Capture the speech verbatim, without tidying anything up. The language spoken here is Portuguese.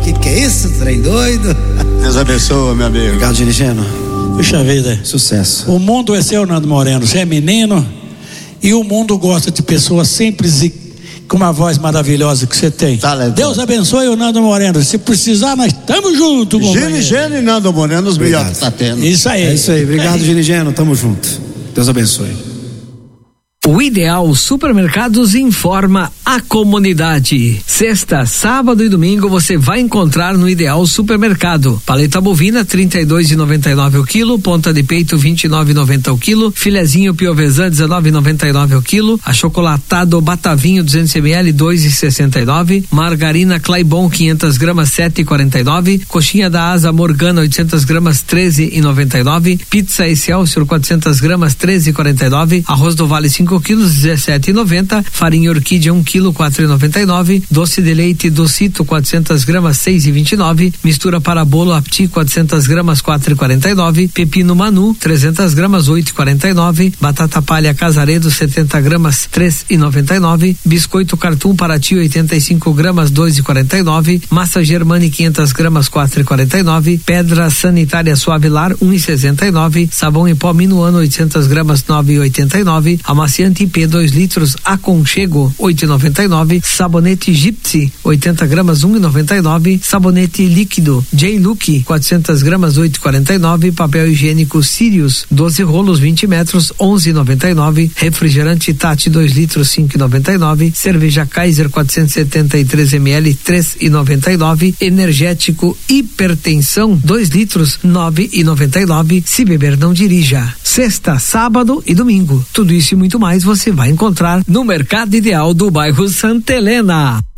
que que é isso, trem doido? Deus abençoe, meu amigo. Obrigado, Ginigeno. Puxa vida. Sucesso. O mundo é seu, Nando Moreno. Você é menino e o mundo gosta de pessoas simples e com uma voz maravilhosa que você tem. Talentoso. Deus abençoe o Nando Moreno. Se precisar, nós estamos juntos. Ginigeno e Nando Moreno, os melhores que tá tendo. Isso aí. É isso aí. Obrigado, Ginigeno. Tamo junto. Deus abençoe. O Ideal Supermercados informa a comunidade. Sexta, sábado e domingo você vai encontrar no Ideal Supermercado. Paleta bovina trinta e dois e noventa e nove o quilo, ponta de peito vinte e nove e noventa o quilo, filezinho piovesan dezenove e noventa e nove o quilo, achocolatado Batavinho duzentos mililitros dois e sessenta e nove, margarina Claibon quinhentas gramas sete e quarenta e nove, coxinha da Asa Morgana oitocentas gramas treze e noventa e nove, pizza Excelsior quatrocentas gramas treze e quarenta e nove, arroz do Vale cinco quilos dezessete e noventa, farinha orquídea um quilo quatro e noventa e nove, doce de leite Docito quatrocentas gramas seis e vinte e nove, mistura para bolo Apti quatrocentas gramas quatro e quarenta e nove, pepino Manu trezentas gramas oito e quarenta e nove, batata palha Casaredo setenta gramas três e noventa e nove, biscoito Cartum Paraty oitenta e cinco gramas dois e quarenta e nove, massa Germani quinhentas gramas quatro e quarenta e nove, pedra sanitária Suavilar um e sessenta e nove, sabão em pó Minuano oitocentas gramas nove e oitenta e nove, amaciante I P dois litros Aconchego oito e noventa e nove, sabonete Gypsy oitenta gramas um e noventa e nove, sabonete líquido J-Look quatrocentas gramas oito e quarenta e nove, papel higiênico Sirius doze rolos vinte metros onze e noventa e nove, refrigerante Tati dois litros cinco e noventa e nove, cerveja Kaiser quatrocentos e setenta e três mililitros três e noventa e nove, energético Hipertensão dois litros nove e noventa e nove. Se beber não dirija. Sexta, sábado e domingo. Tudo isso e muito mais você vai encontrar no Mercado Ideal do bairro Santa Helena.